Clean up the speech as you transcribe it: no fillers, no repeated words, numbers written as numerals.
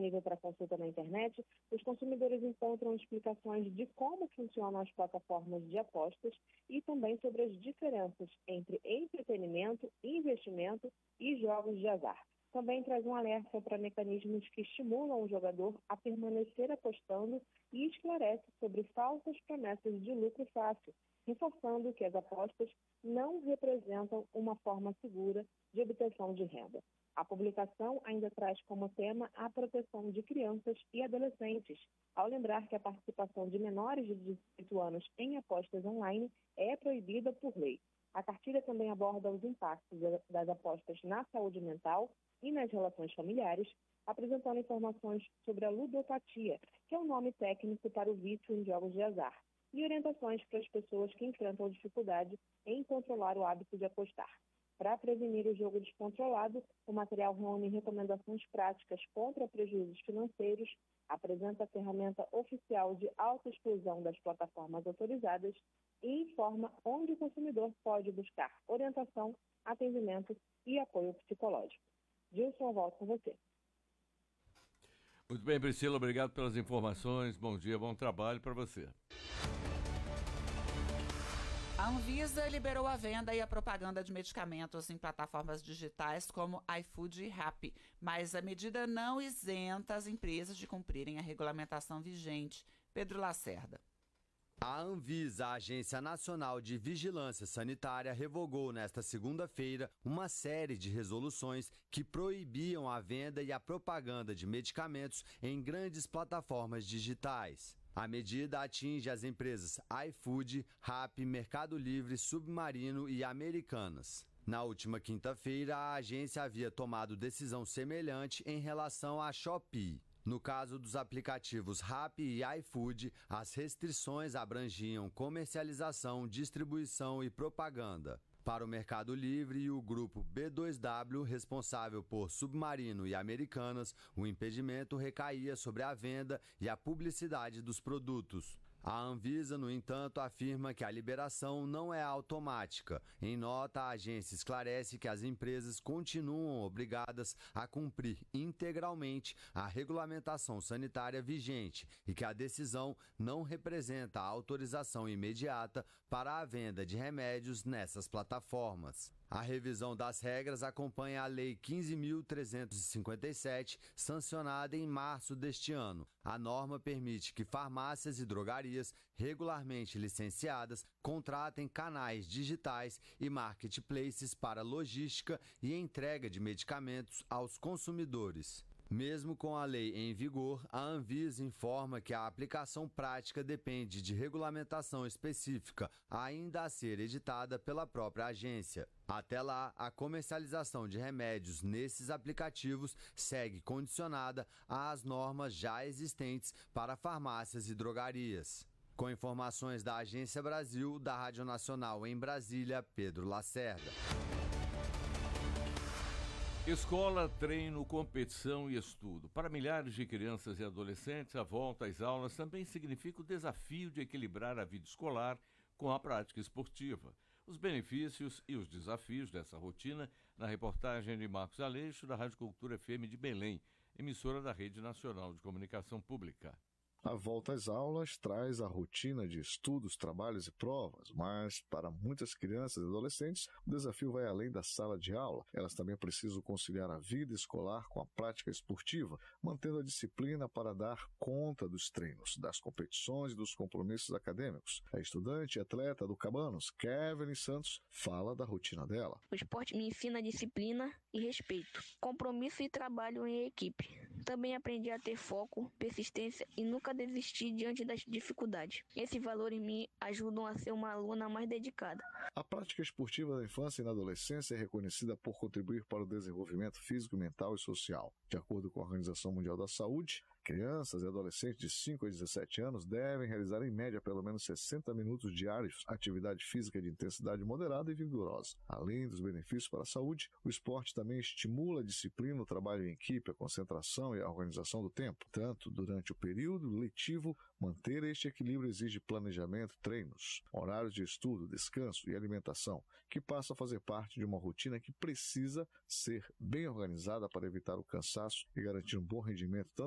disponível para consulta na internet, os consumidores encontram explicações de como funcionam as plataformas de apostas e também sobre as diferenças entre entretenimento, investimento e jogos de azar. Também traz um alerta para mecanismos que estimulam o jogador a permanecer apostando e esclarece sobre falsas promessas de lucro fácil, reforçando que as apostas não representam uma forma segura de obtenção de renda. A publicação ainda traz como tema a proteção de crianças e adolescentes, ao lembrar que a participação de menores de 18 anos em apostas online é proibida por lei. A cartilha também aborda os impactos das apostas na saúde mental e nas relações familiares, apresentando informações sobre a ludopatia, que é o nome técnico para o vício em jogos de azar, e orientações para as pessoas que enfrentam dificuldade em controlar o hábito de apostar. Para prevenir o jogo descontrolado, o material reúne recomendações práticas contra prejuízos financeiros, apresenta a ferramenta oficial de autoexclusão das plataformas autorizadas e informa onde o consumidor pode buscar orientação, atendimento e apoio psicológico. Gilson, eu volto com você. Muito bem, Priscila, obrigado pelas informações. Bom dia, bom trabalho para você. A Anvisa liberou a venda e a propaganda de medicamentos em plataformas digitais como iFood e Rappi, mas a medida não isenta as empresas de cumprirem a regulamentação vigente. Pedro Lacerda. A Anvisa, a Agência Nacional de Vigilância Sanitária, revogou nesta segunda-feira uma série de resoluções que proibiam a venda e a propaganda de medicamentos em grandes plataformas digitais. A medida atinge as empresas iFood, Rappi, Mercado Livre, Submarino e Americanas. Na última quinta-feira, a agência havia tomado decisão semelhante em relação à Shopee. No caso dos aplicativos Rappi e iFood, as restrições abrangiam comercialização, distribuição e propaganda. Para o Mercado Livre e o grupo B2W, responsável por Submarino e Americanas, o impedimento recaía sobre a venda e a publicidade dos produtos. A Anvisa, no entanto, afirma que a liberação não é automática. Em nota, a agência esclarece que as empresas continuam obrigadas a cumprir integralmente a regulamentação sanitária vigente e que a decisão não representa a autorização imediata para a venda de remédios nessas plataformas. A revisão das regras acompanha a Lei 15.357, sancionada em março deste ano. A norma permite que farmácias e drogarias regularmente licenciadas contratem canais digitais e marketplaces para logística e entrega de medicamentos aos consumidores. Mesmo com a lei em vigor, a Anvisa informa que a aplicação prática depende de regulamentação específica, ainda a ser editada pela própria agência. Até lá, a comercialização de remédios nesses aplicativos segue condicionada às normas já existentes para farmácias e drogarias. Com informações da Agência Brasil, da Rádio Nacional em Brasília, Pedro Lacerda. Escola, treino, competição e estudo. Para milhares de crianças e adolescentes, a volta às aulas também significa o desafio de equilibrar a vida escolar com a prática esportiva. Os benefícios e os desafios dessa rotina na reportagem de Marcos Aleixo, da Rádio Cultura FM de Belém, emissora da Rede Nacional de Comunicação Pública. A volta às aulas traz a rotina de estudos, trabalhos e provas, mas para muitas crianças e adolescentes, o desafio vai além da sala de aula. Elas também precisam conciliar a vida escolar com a prática esportiva, mantendo a disciplina para dar conta dos treinos, das competições e dos compromissos acadêmicos. A estudante e atleta do Cabanos, Kevin Santos, fala da rotina dela. O esporte me ensina disciplina e respeito, compromisso e trabalho em equipe. Também aprendi a ter foco, persistência e nunca desistir diante das dificuldades. Esses valores me ajudam a ser uma aluna mais dedicada. A prática esportiva da infância e na adolescência é reconhecida por contribuir para o desenvolvimento físico, mental e social. De acordo com a Organização Mundial da Saúde, crianças e adolescentes de 5 a 17 anos devem realizar em média pelo menos 60 minutos diários atividade física de intensidade moderada e vigorosa. Além dos benefícios para a saúde, o esporte também estimula a disciplina, o trabalho em equipe, a concentração e a organização do tempo. Tanto durante o período letivo, manter este equilíbrio exige planejamento, treinos, horários de estudo, descanso e alimentação, que passam a fazer parte de uma rotina que precisa ser bem organizada para evitar o cansaço e garantir um bom rendimento tanto